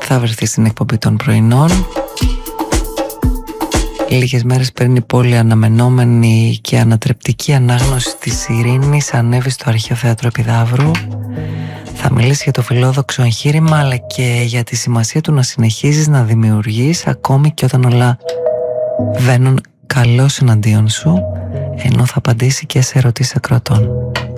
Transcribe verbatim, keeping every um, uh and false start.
θα βρεθεί στην εκπομπή των πρωινών. Λίγες μέρες πριν η πόλη αναμενόμενη και ανατρεπτική ανάγνωση της ειρήνης ανέβει στο Αρχαίο Θέατρο Επιδαύρου. Θα μιλήσει για το φιλόδοξο εγχείρημα, αλλά και για τη σημασία του να συνεχίζεις να δημιουργείς ακόμη και όταν όλα βαίνουν καλώς εναντίον σου, ενώ θα απαντήσει και σε ερωτήσεις ακροατών.